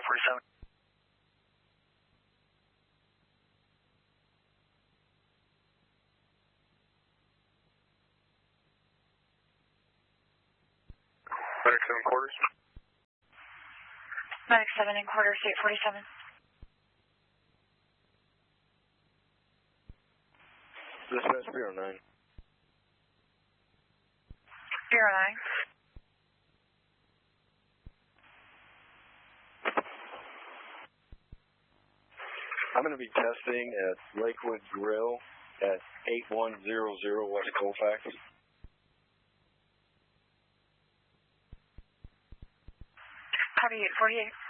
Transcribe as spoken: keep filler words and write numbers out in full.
forty-seven. Medic seven quarters. Medic seven and quarters, eight forty-seven. Dispatch Bureau nine. Bureau nine. I'm going to be testing at Lakewood Grill at eight one zero zero West Colfax. Copy eight forty-eight.